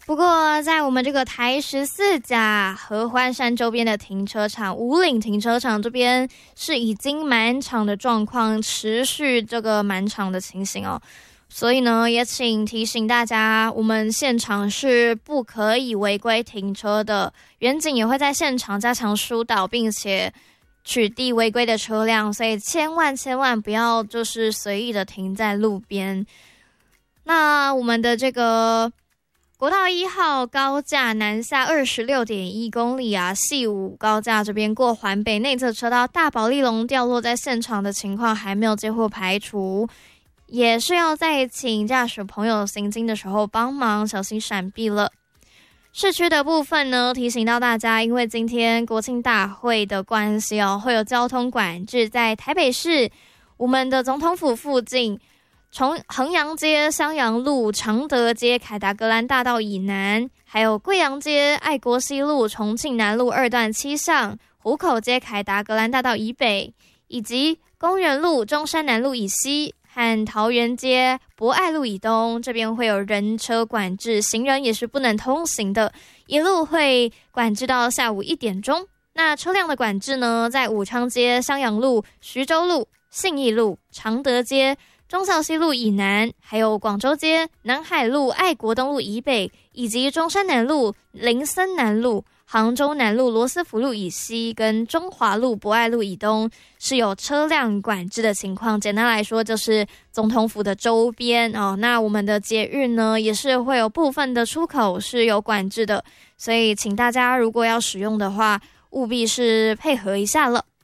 不过在我们这个台14甲合欢山周边的停车场五岭停车场这边是已经满场的状况，持续这个满场的情形哦。所以呢，也请提醒大家，我们现场是不可以违规停车的，员警也会在现场加强疏导，并且取缔违规的车辆，所以千万不要就是随意的停在路边。那我们的这个国道1号高架南下26.1公里啊，系5高架这边过环北内侧车道大保利龙掉落在现场的情况还没有几乎排除，也是要再请驾驶朋友行经的时候帮忙小心闪避了。市区的部分呢，提醒到大家，因为今天国庆大会的关系哦，会有交通管制，在台北市我们的总统府附近，从衡阳街、襄阳路、常德街、凯达格兰大道以南，还有贵阳街、爱国西路、重庆南路2段7巷、湖口街、凯达格兰大道以北，以及公园路、中山南路以西和桃园街、博爱路以东，这边会有人车管制，行人也是不能通行的，一路会管制到下午1点钟。那车辆的管制呢，在武昌街、襄阳路、徐州路、信义路、常德街、忠孝西路以南，还有广州街、南海路、爱国东路以北，以及中山南路、林森南路、杭州南路、罗斯福路以西跟中华路、博爱路以东是有车辆管制的情况。简单来说，就是总统府的周边哦。那我们的捷运呢，也是会有部分的出口是有管制的，所以请大家如果要使用的话，务必是配合一下了。